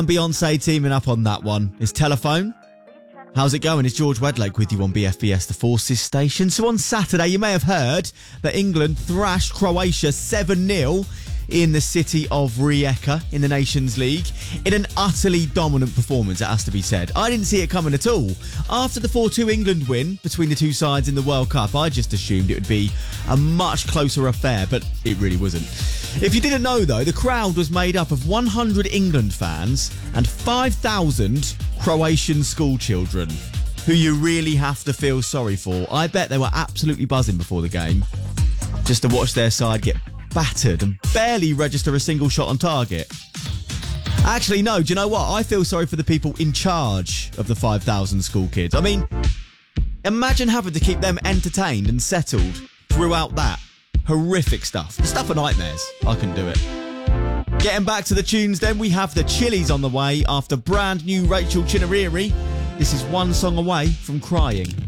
and Beyonce teaming up on that one. Is Telephone. How's it going? It's George Wedlake with you on BFBS, the Forces station. So on Saturday, you may have heard that England thrashed Croatia 7-0 in the city of Rijeka in the Nations League in an utterly dominant performance, it has to be said. I didn't see it coming at all. After the 4-2 England win between the two sides in the World Cup, I just assumed it would be a much closer affair, but it really wasn't. If you didn't know, though, the crowd was made up of 100 England fans and 5,000 Croatian school children, who you really have to feel sorry for. I bet they were absolutely buzzing before the game, just to watch their side get battered and barely register a single shot on target. Actually, no, do you know what? I feel sorry for the people in charge of the 5,000 school kids. I mean, imagine having to keep them entertained and settled throughout that horrific stuff. The stuff of nightmares. I couldn't do it. Getting back to the tunes then, we have the Chili's on the way after brand new Rachel Chinariri. This is One Song Away from Crying.